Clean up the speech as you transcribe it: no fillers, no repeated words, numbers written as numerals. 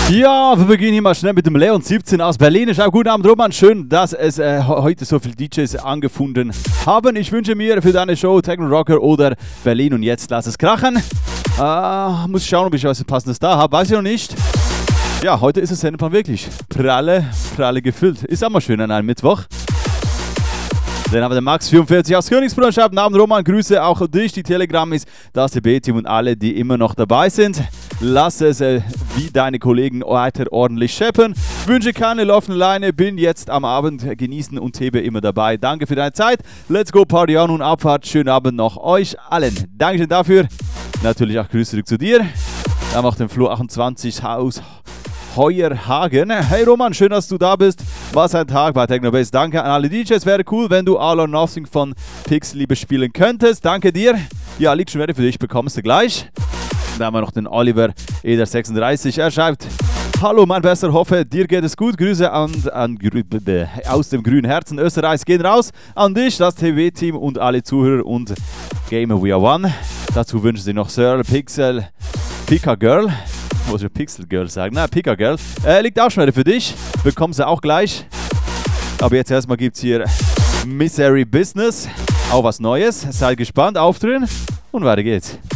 Ja, wir beginnen hier mal schnell mit dem Leon 17 aus Berlin. Schau, guten Abend, Roman. Schön, dass es heute so viele DJs angefunden haben. Ich wünsche mir für deine Show Techno Rocker oder Berlin und jetzt lass es krachen. Muss schauen, ob ich was Passendes da habe. Weiß ich noch nicht. Ja, heute ist das Sendeplan wirklich pralle gefüllt. Ist auch mal schön an einem Mittwoch. Dann haben wir den Max44 aus Königsbrunn. Schreibt guten Abend, Roman. Grüße auch durch die Telegram ist das TB-Team und alle, die immer noch dabei sind. Lass es wie deine Kollegen weiter ordentlich scheppern. Wünsche keine laufende Leine. Bin jetzt am Abend genießen und TB immer dabei. Danke für deine Zeit. Let's go Party on und Abfahrt. Schönen Abend noch euch allen. Dankeschön dafür. Natürlich auch Grüße zurück zu dir. Dann macht den Flo 28 Haus Heuerhagen. Hey Roman, schön, dass du da bist. Was ein Tag bei Technobase. Danke an alle DJs. Wäre cool, wenn du All or Nothing von Pixeliebe spielen könntest. Danke dir. Ja, liegt schon ready für dich. Bekommst du gleich. Dann haben wir noch den Oliver Eder 36. Er schreibt: Hallo mein Bester, hoffe dir geht es gut. Grüße aus dem grünen Herzen Österreichs gehen raus an dich, das TV-Team und alle Zuhörer und Gamer We Are One. Dazu wünschen sie noch Sir Pika Girl. Muss ich Pixel Girl sagen? Na, Pika Girl. Liegt auch schon wieder für dich. Bekommst du auch gleich. Aber jetzt erstmal gibt es hier Misery Business. Auch was Neues. Seid gespannt, aufdrehen und weiter geht's.